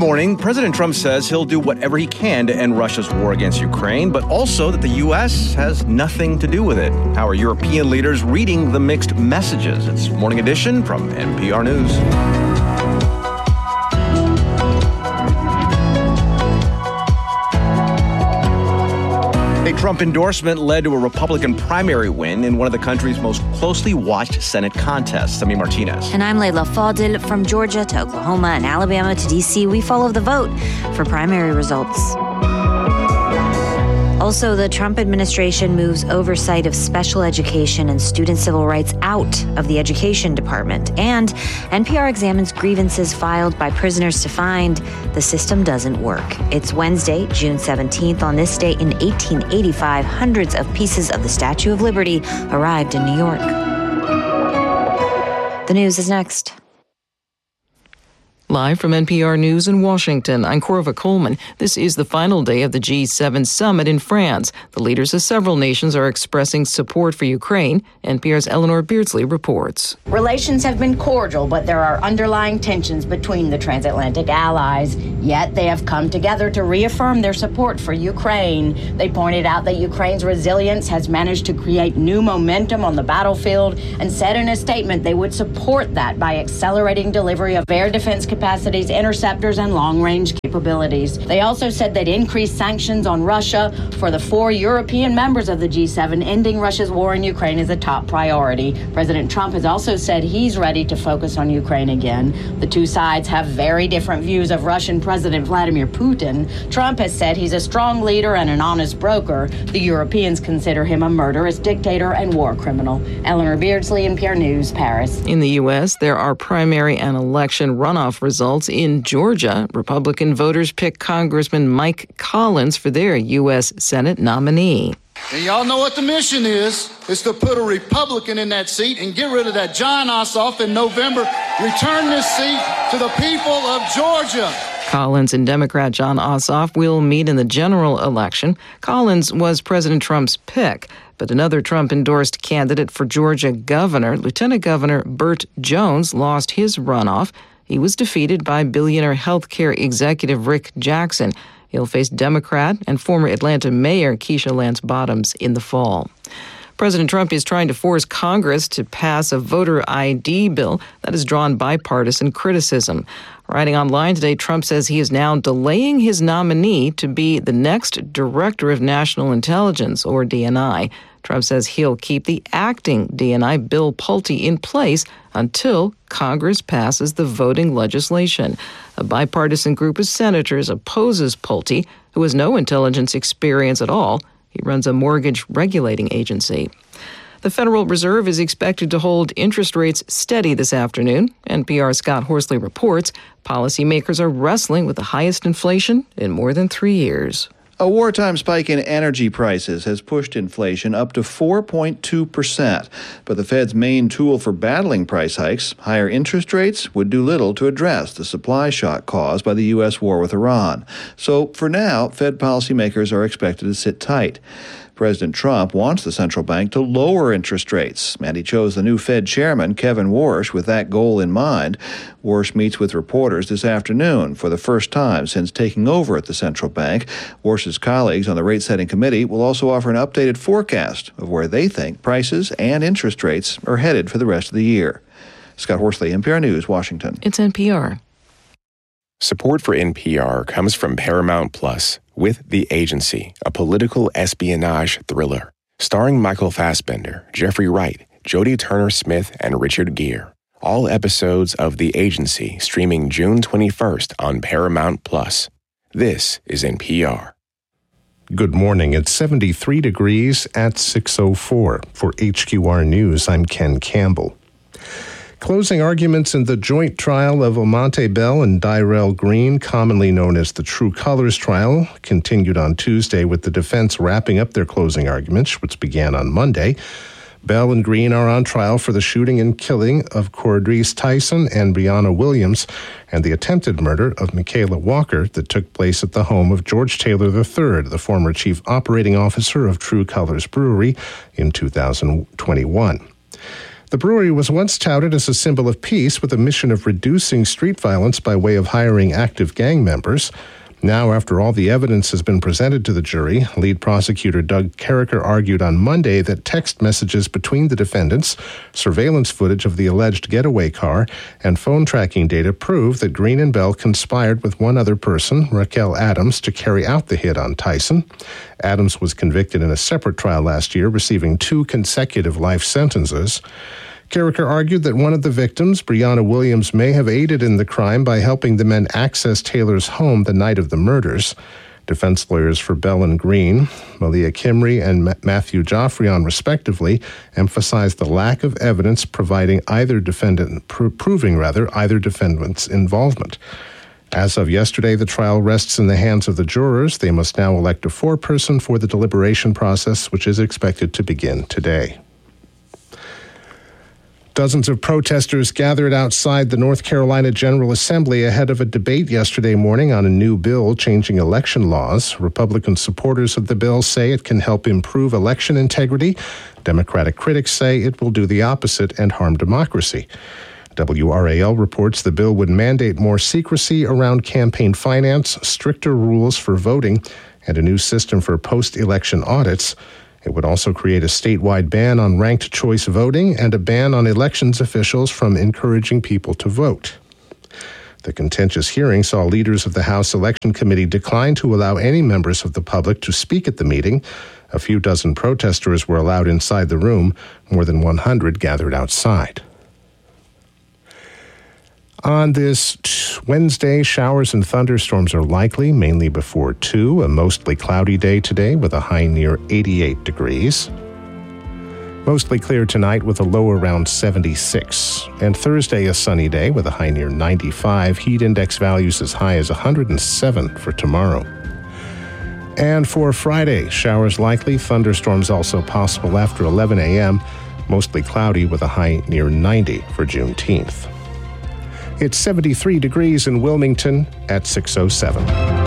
morning. President Trump says he'll do whatever he can to end Russia's war against Ukraine, but also that the U.S. has nothing to do with it. How are European leaders reading the mixed messages? It's Morning Edition from NPR News. A Trump endorsement led to a Republican primary win in one of the country's most closely watched Senate contests. Sami Martinez. And I'm Leila Fadil. From Georgia to Oklahoma and Alabama to D.C., we follow the vote for primary results. Also, the Trump administration moves oversight of special education and student civil rights out of the Education Department. And NPR examines grievances filed by prisoners to find the system doesn't work. It's Wednesday, June 17th. On this day in 1885, hundreds of pieces of the Statue of Liberty arrived in New York. The news is next. Live from NPR News in Washington, I'm Corva Coleman. This is the final day of the G7 summit in France. The leaders of several nations are expressing support for Ukraine. NPR's Eleanor Beardsley reports. Relations have been cordial, but there are underlying tensions between the transatlantic allies. Yet they have come together to reaffirm their support for Ukraine. They pointed out that Ukraine's resilience has managed to create new momentum on the battlefield and said in a statement they would support that by accelerating delivery of air defense capacities, interceptors, and long-range capabilities. They also said they'd increase sanctions on Russia. For the 4 European members of the G7, ending Russia's war in Ukraine is a top priority. President Trump has also said he's ready to focus on Ukraine again. The two sides have very different views of Russian President Vladimir Putin. Trump has said he's a strong leader and an honest broker. The Europeans consider him a murderous dictator and war criminal. Eleanor Beardsley, NPR News, Paris. In the U.S., there are primary and election runoff results in Georgia. Republican voters pick Congressman Mike Collins for their U.S. Senate nominee. And y'all know what the mission is to put a Republican in that seat and get rid of that Jon Ossoff in November. Return this seat to the people of Georgia. Collins and Democrat Jon Ossoff will meet in the general election. Collins was President Trump's pick, but another Trump-endorsed candidate for Georgia governor, Lieutenant Governor Burt Jones, lost his runoff. He was defeated by billionaire healthcare executive Rick Jackson. He'll face Democrat and former Atlanta Mayor Keisha Lance Bottoms in the fall. President Trump is trying to force Congress to pass a voter ID bill that has drawn bipartisan criticism. Writing online today, Trump says he is now delaying his nominee to be the next Director of National Intelligence, or DNI. Trump says he'll keep the acting DNI, Bill Pulte, in place until Congress passes the voting legislation. A bipartisan group of senators opposes Pulte, who has no intelligence experience at all. He runs a mortgage regulating agency. The Federal Reserve is expected to hold interest rates steady this afternoon. NPR's Scott Horsley reports policymakers are wrestling with the highest inflation in more than 3 years. A wartime spike in energy prices has pushed inflation up to 4.2%. But the Fed's main tool for battling price hikes, higher interest rates, would do little to address the supply shock caused by the U.S. war with Iran. So for now, Fed policymakers are expected to sit tight. President Trump wants the central bank to lower interest rates, and he chose the new Fed chairman, Kevin Warsh, with that goal in mind. Warsh meets with reporters this afternoon for the first time since taking over at the central bank. Warsh's colleagues on the rate-setting committee will also offer an updated forecast of where they think prices and interest rates are headed for the rest of the year. Scott Horsley, NPR News, Washington. It's NPR. Support for NPR comes from Paramount Plus with The Agency, a political espionage thriller. Starring Michael Fassbender, Jeffrey Wright, Jodie Turner-Smith, and Richard Gere. All episodes of The Agency streaming June 21st on Paramount Plus. This is NPR. Good morning. It's 73 degrees at 6:04. For HQR News, I'm Ken Campbell. Closing arguments in the joint trial of Almonte Bell and Dyrell Green, commonly known as the True Colors trial, continued on Tuesday with the defense wrapping up their closing arguments, which began on Monday. Bell and Green are on trial for the shooting and killing of Cordrese Tyson and Breonna Williams and the attempted murder of Michaela Walker that took place at the home of George Taylor III, the former chief operating officer of True Colors Brewery, in 2021. The brewery was once touted as a symbol of peace with a mission of reducing street violence by way of hiring active gang members. Now, after all the evidence has been presented to the jury, lead prosecutor Doug Carricker argued on Monday that text messages between the defendants, surveillance footage of the alleged getaway car, and phone tracking data prove that Green and Bell conspired with one other person, Raquel Adams, to carry out the hit on Tyson. Adams was convicted in a separate trial last year, receiving 2 consecutive life sentences. Carricker argued that one of the victims, Brianna Williams, may have aided in the crime by helping the men access Taylor's home the night of the murders. Defense lawyers for Bell and Green, Malia Kimry and Matthew Joffrion, respectively, emphasized the lack of evidence proving either defendant's involvement. As of yesterday, the trial rests in the hands of the jurors. They must now elect a 4-person for the deliberation process, which is expected to begin today. Dozens of protesters gathered outside the North Carolina General Assembly ahead of a debate yesterday morning on a new bill changing election laws. Republican supporters of the bill say it can help improve election integrity. Democratic critics say it will do the opposite and harm democracy. WRAL reports the bill would mandate more secrecy around campaign finance, stricter rules for voting, and a new system for post-election audits. It would also create a statewide ban on ranked choice voting and a ban on elections officials from encouraging people to vote. The contentious hearing saw leaders of the House Election Committee decline to allow any members of the public to speak at the meeting. A few dozen protesters were allowed inside the room. More than 100 gathered outside. On this Wednesday, showers and thunderstorms are likely, mainly before 2. A mostly cloudy day today with a high near 88 degrees. Mostly clear tonight with a low around 76. And Thursday, a sunny day with a high near 95. Heat index values as high as 107 for tomorrow. And for Friday, showers likely, thunderstorms also possible after 11 a.m. Mostly cloudy with a high near 90 for Juneteenth. It's 73 degrees in Wilmington at 6:07.